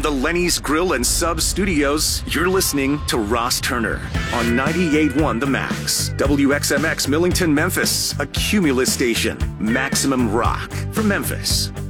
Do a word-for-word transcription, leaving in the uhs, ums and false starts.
the Lenny's Grill and Sub Studios, you're listening to Ross Turner on ninety-eight point one The Max. W X M X Millington, Memphis, a Cumulus station. Maximum rock from Memphis.